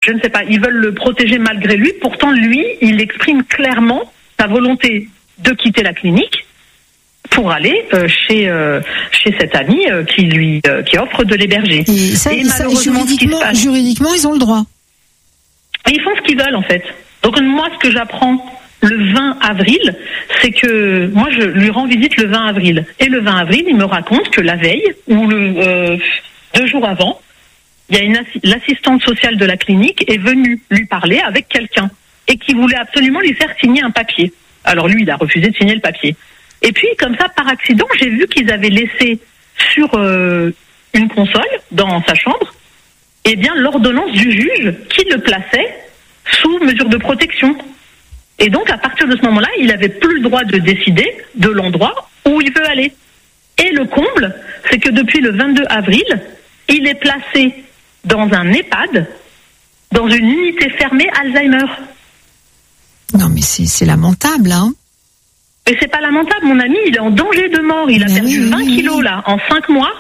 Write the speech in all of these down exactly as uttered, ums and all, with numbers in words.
je ne sais pas, ils veulent le protéger malgré lui. Pourtant, lui, il exprime clairement sa volonté de quitter la clinique pour aller euh, chez euh, chez cet ami euh, qui lui euh, qui offre de l'héberger. Et ça, et ça juridiquement, passe, juridiquement, ils ont le droit. Ils font ce qu'ils veulent en fait. Donc moi, ce que j'apprends le vingt avril, c'est que moi je lui rends visite le vingt avril. Et le vingt avril, il me raconte que la veille ou le euh, deux jours avant, il y a une assi- l'assistante sociale de la clinique est venue lui parler avec quelqu'un et qui voulait absolument lui faire signer un papier. Alors lui, il a refusé de signer le papier. Et puis, comme ça, par accident, j'ai vu qu'ils avaient laissé sur euh, une console, dans sa chambre, eh bien, l'ordonnance du juge qui le plaçait sous mesure de protection. Et donc, à partir de ce moment-là, il n'avait plus le droit de décider de l'endroit où il veut aller. Et le comble, c'est que depuis le vingt-deux avril, il est placé dans un EHPAD, dans une unité fermée Alzheimer. Non, mais c'est, c'est lamentable, hein. Et c'est pas lamentable, mon ami, il est en danger de mort. Il a mais perdu oui, vingt oui, kilos oui. là, en cinq mois.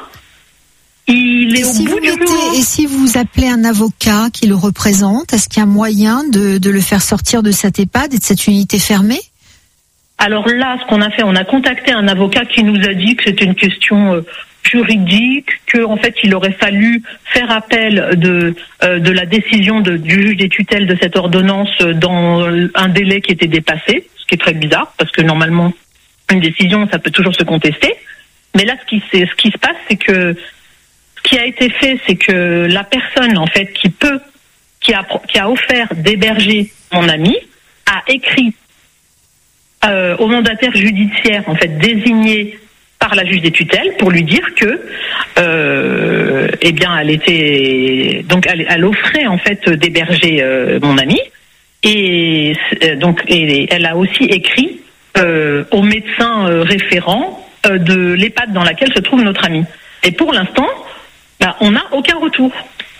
Il est et au si bout vous du mettez, rouleau. Et si vous appelez un avocat qui le représente, est-ce qu'il y a moyen de, de le faire sortir de cet EHPAD et de cette unité fermée ? Alors là, ce qu'on a fait, on a contacté un avocat qui nous a dit que c'était une question euh, juridique, que en fait il aurait fallu faire appel de euh, de la décision de, du juge des tutelles de cette ordonnance dans un délai qui était dépassé, ce qui est très bizarre parce que normalement une décision ça peut toujours se contester. Mais là, ce qui c'est, ce qui se passe, c'est que ce qui a été fait, c'est que la personne en fait qui peut, qui a qui a offert d'héberger mon ami, a écrit euh, au mandataire judiciaire en fait désigné par la juge des tutelles pour lui dire que, euh, eh bien, elle était donc elle, elle offrait en fait d'héberger euh, mon ami et euh, donc et elle a aussi écrit euh, au médecin euh, référent euh, de l'EHPAD dans laquelle se trouve notre ami. Et pour l'instant, bah, on n'a aucun retour.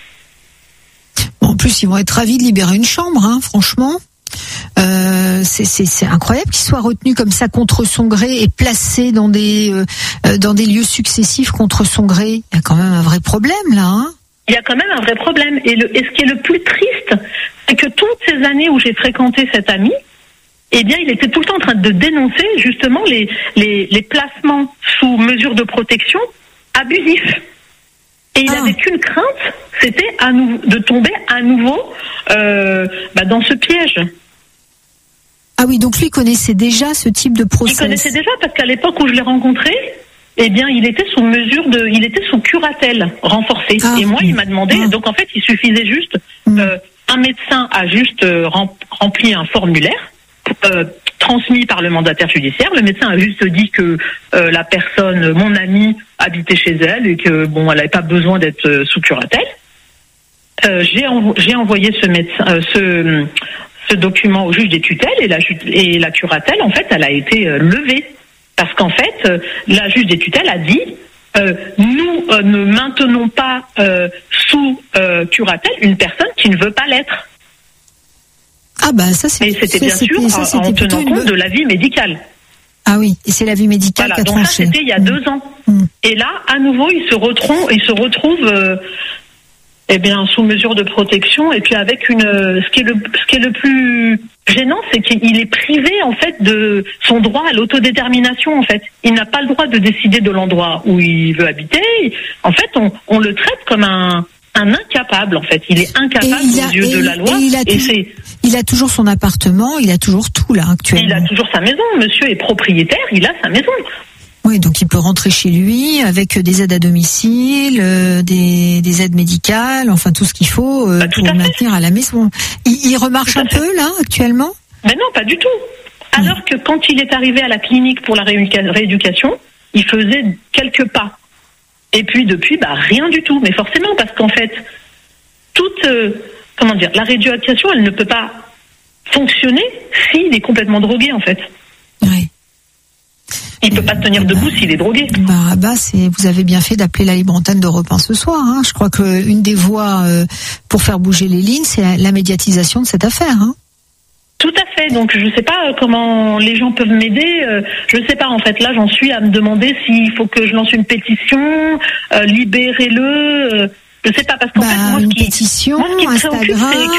Bon, en plus, ils vont être ravis de libérer une chambre, hein, franchement. Euh, c'est, c'est, c'est incroyable qu'il soit retenu comme ça contre son gré et placé dans des euh, dans des lieux successifs contre son gré. Il y a quand même un vrai problème là. Hein. Il y a quand même un vrai problème. Et, le, et ce qui est le plus triste, c'est que toutes ces années où j'ai fréquenté cet ami, eh bien, il était tout le temps en train de dénoncer justement les les, les placements sous mesure de protection abusifs. Et il ah. n'avait qu'une crainte, c'était à nou- de tomber à nouveau euh, bah, dans ce piège. Ah oui, donc lui connaissait déjà ce type de process. Il connaissait déjà parce qu'à l'époque où je l'ai rencontré, eh bien, il était sous mesure de, il était sous curatelle renforcée. Ah, et moi, oui. il m'a demandé. Ah. Donc en fait, il suffisait juste, Mm. euh, un médecin a juste euh, rem- rempli un formulaire euh, transmis par le mandataire judiciaire. Le médecin a juste dit que euh, la personne, mon amie, habitait chez elle et que bon, elle n'avait pas besoin d'être euh, sous curatelle. Euh, j'ai, envo- j'ai envoyé ce médecin, euh, ce ce document au juge des tutelles et la, ju- et la curatelle, en fait, elle a été euh, levée. Parce qu'en fait, euh, la juge des tutelles a dit euh, nous euh, ne maintenons pas euh, sous euh, curatelle une personne qui ne veut pas l'être. Ah bah ça c'est. Et c'était ça, bien c'était, sûr ça, en, c'était en plutôt tenant une... compte de l'avis médical. Ah oui, et c'est l'avis médical Voilà, qui a donc ça tranché. c'était il y a Mmh. deux ans. Mmh. Et là, à nouveau, ils se retrouvent, ils se retrouvent, euh, eh bien, sous mesure de protection. Et puis avec une, ce qui est le, ce qui est le plus gênant, c'est qu'il est privé en fait de son droit à l'autodétermination. En fait, il n'a pas le droit de décider de l'endroit où il veut habiter. En fait, on, on le traite comme un, un incapable. En fait, il est incapable il a- aux yeux et- de la loi. et il a Et tout- c'est, Il a toujours son appartement, il a toujours tout là actuellement. il a toujours sa maison. Monsieur est propriétaire, il a sa maison. Oui, donc il peut rentrer chez lui avec des aides à domicile, euh, des, des aides médicales, enfin tout ce qu'il faut euh, Bah, tout pour à le fait. maintenir à la maison. Il, il remarche Tout à un fait. peu là actuellement. Mais non, pas du tout. Alors que quand il est arrivé à la clinique pour la rééduca- rééducation, il faisait quelques pas. Et puis depuis, bah rien du tout. Mais forcément, parce qu'en fait, toute, euh, comment dire, la rééducation, elle ne peut pas fonctionner s'il est complètement drogué, en fait. Oui. Il peut pas se tenir debout s'il est drogué. Bah, bah c'est, vous avez bien fait d'appeler la libre antenne d'Europe un ce soir. Hein. Je crois que une des voies euh, pour faire bouger les lignes, c'est la, la médiatisation de cette affaire. Hein. Tout à fait. Donc je sais pas comment les gens peuvent m'aider. Euh, je sais pas en fait. Là, j'en suis à me demander s'il faut que je lance une pétition, euh, libérez-le. Euh, je sais pas parce qu'en Bah, fait, moi, une ce qui, pétition, moi, ce qui me préoccupe, Instagram. c'est que